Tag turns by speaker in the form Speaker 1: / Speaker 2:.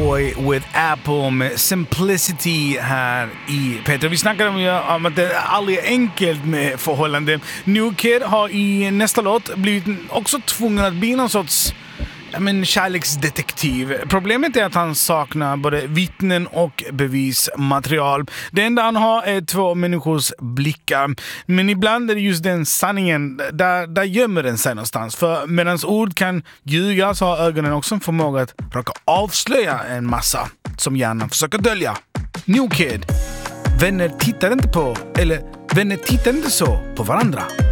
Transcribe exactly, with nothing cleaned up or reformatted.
Speaker 1: Boy with Apple med Simplicity här i Peter. Vi snackade om, om att det aldrig är enkelt med förhållande. New Kid har i nästa låt blivit också tvungen att bli någon sorts men, kärleksdetektiv. Problemet är att han saknar både vittnen och bevismaterial. Det enda han har är två människors blickar. Men ibland är det just den sanningen, där, där gömmer den sig någonstans. För medan ord kan ljuga så har ögonen också en förmåga att råka avslöja en massa som hjärnan försöker dölja. New Kid. Vänner tittar inte på, eller vänner tittar inte så på varandra.